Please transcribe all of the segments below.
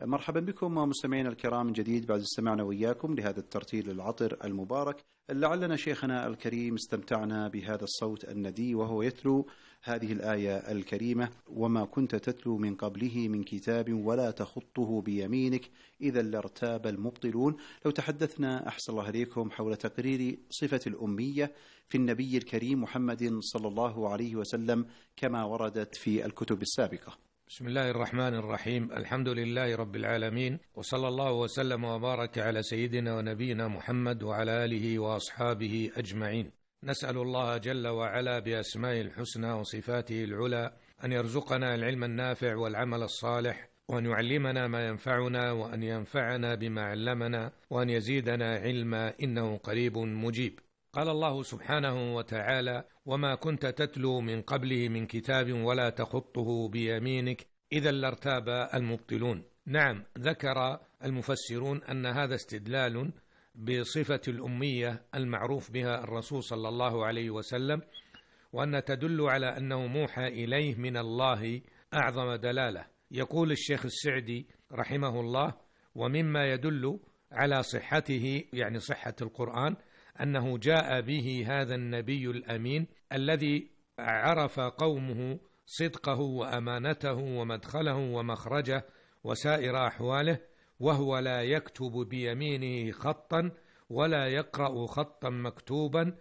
مرحبا بكم مستمعينا الكرام من جديد بعد استماعنا وإياكم لهذا الترتيل العطر المبارك. لعلنا شيخنا الكريم استمتعنا بهذا الصوت الندي وهو يتلو هذه الآية الكريمة: وما كنت تتلو من قبله من كتاب ولا تخطه بيمينك إذا لارتاب المبطلون. لو تحدثنا أحسن الله عليكم حول تقرير صفة الأمية في النبي الكريم محمد صلى الله عليه وسلم كما وردت في الكتب السابقة. بسم الله الرحمن الرحيم. الحمد لله رب العالمين، وصلى الله وسلم وبارك على سيدنا ونبينا محمد وعلى آله وأصحابه أجمعين. نسأل الله جل وعلا بأسمائه الحسنى وصفاته العلى أن يرزقنا العلم النافع والعمل الصالح، وأن يعلمنا ما ينفعنا، وأن ينفعنا بما علمنا، وأن يزيدنا علما، إنه قريب مجيب. قال الله سبحانه وتعالى: وما كنت تتلو من قبله من كتاب ولا تخطه بيمينك إذا لارتاب المبطلون. نعم، ذكر المفسرون أن هذا استدلال بصفة الأمية المعروف بها الرسول صلى الله عليه وسلم، وأن تدل على أنه موحى إليه من الله أعظم دلالة. يقول الشيخ السعدي رحمه الله: ومما يدل على صحته، يعني صحة القرآن، أنه جاء به هذا النبي الأمين الذي عرف قومه صدقه وأمانته ومدخله ومخرجه وسائر أحواله، وهو لا يكتب بيمينه خطا ولا يقرأ خطا مكتوبا،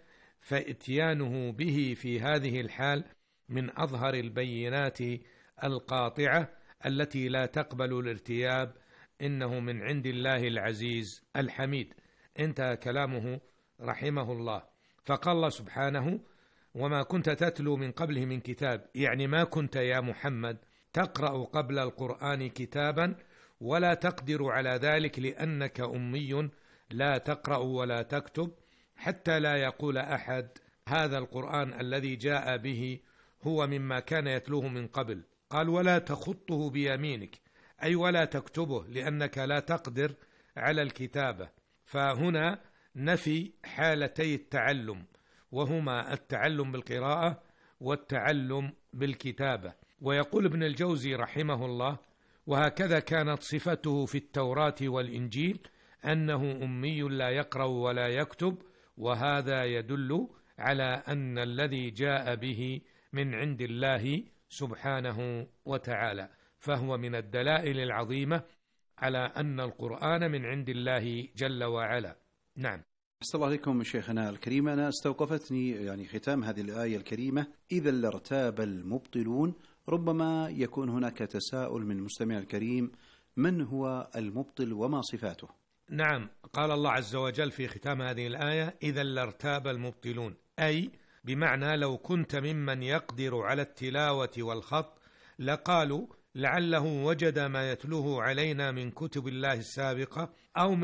فإتيانه به في هذه الحال من أظهر البينات القاطعة التي لا تقبل الارتياب، إنه من عند الله العزيز الحميد. انتهى كلامه رحمه الله. فقال الله سبحانه: وما كنت تتلو من قبله من كتاب، يعني ما كنت يا محمد تقرأ قبل القرآن كتابا، ولا تقدر على ذلك لأنك أمي لا تقرأ ولا تكتب، حتى لا يقول أحد هذا القرآن الذي جاء به هو مما كان يتلوه من قبل. قال: ولا تخطه بيمينك، أي ولا تكتبه لأنك لا تقدر على الكتابة. فهنا نفي حالتي التعلم، وهما التعلم بالقراءة والتعلم بالكتابة. ويقول ابن الجوزي رحمه الله: وهكذا كانت صفته في التوراة والإنجيل، أنه أمي لا يقرأ ولا يكتب، وهذا يدل على أن الذي جاء به من عند الله سبحانه وتعالى، فهو من الدلائل العظيمة على أن القرآن من عند الله جل وعلا. نعم. أحسن الله عليكم شيخنا الكريم. أنا استوقفتني يعني ختام هذه الآية الكريمة: إذا لارتاب المبطلون. ربما يكون هناك تساؤل من المستمع الكريم: من هو المبطل وما صفاته؟ نعم، قال الله عز وجل في ختام هذه الآية: إذا لارتاب المبطلون، أي بمعنى لو كنت ممن يقدر على التلاوة والخط لقالوا لعله وجد ما يتلوه علينا من كتب الله السابقة، أو